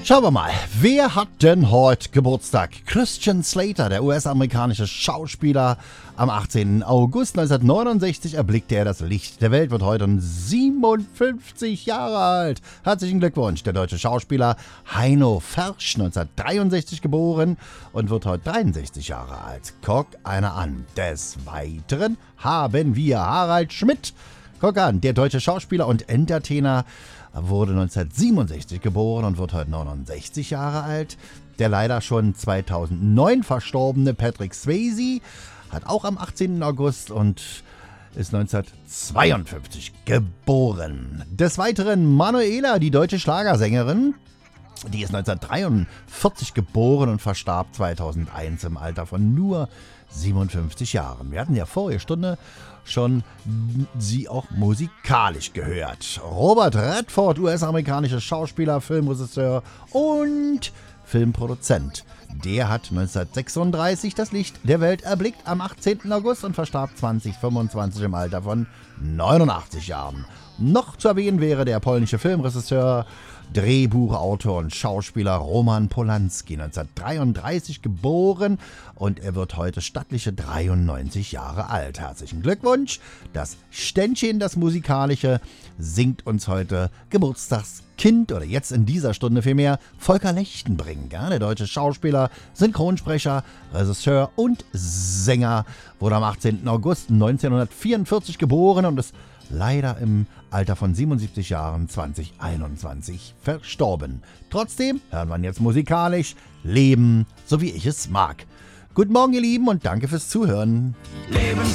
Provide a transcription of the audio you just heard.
Schauen wir mal, wer hat denn heute Geburtstag? Christian Slater, der US-amerikanische Schauspieler. Am 18. August 1969 erblickte er das Licht der Welt, wird heute 57 Jahre alt. Herzlichen Glückwunsch, der deutsche Schauspieler Heino Fersch, 1963 geboren und wird heute 63 Jahre alt. Guck einer an. Des Weiteren haben wir Harald Schmidt. Guck an, der deutsche Schauspieler und Entertainer, wurde 1967 geboren und wird heute 69 Jahre alt. Der leider schon 2009 verstorbene Patrick Swayze hat auch am 18. August und ist 1952 geboren. Des Weiteren Manuela, die deutsche Schlagersängerin, die ist 1943 geboren und verstarb 2001 im Alter von nur 57 Jahren. Wir hatten ja vorige Stunde schon sie auch musikalisch gehört. Robert Redford, US-amerikanischer Schauspieler, Filmregisseur und Filmproduzent. Der hat 1936 das Licht der Welt erblickt am 18. August und verstarb 2025 im Alter von 89 Jahren. Noch zu erwähnen wäre der polnische Filmregisseur, Drehbuchautor und Schauspieler Roman Polanski, 1933 geboren und er wird heute stattliche 93 Jahre alt. Herzlichen Glückwunsch! Das Ständchen, das Musikalische, singt uns heute Geburtstagskind oder jetzt in dieser Stunde vielmehr Volker Lechtenbrink, der deutsche Schauspieler, Synchronsprecher, Regisseur und Sänger, wurde am 18. August 1944 geboren und ist leider im Alter von 77 Jahren 2021 verstorben. Trotzdem hören wir jetzt musikalisch Leben, so wie ich es mag. Guten Morgen, ihr Lieben, und danke fürs Zuhören. Leben